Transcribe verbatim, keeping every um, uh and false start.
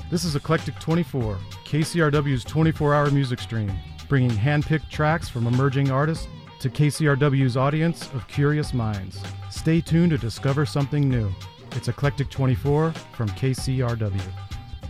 This is Eclectic twenty-four, K C R W's twenty-four hour music stream, bringing hand-picked tracks from emerging artists to K C R W's audience of curious minds. Stay tuned to discover something new. It's Eclectic twenty-four from K C R W.